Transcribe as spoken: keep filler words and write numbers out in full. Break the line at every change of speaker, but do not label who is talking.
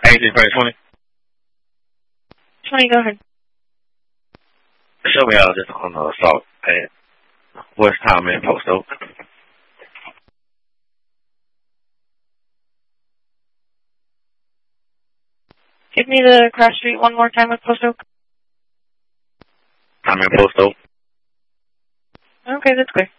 eighteen, twenty.
twenty, go ahead.
Show me out just on the assault at West Tom and Post Oak.
Give me the cross street one more time with Post Oak.
Tom and Post Oak.
Okay, that's clear.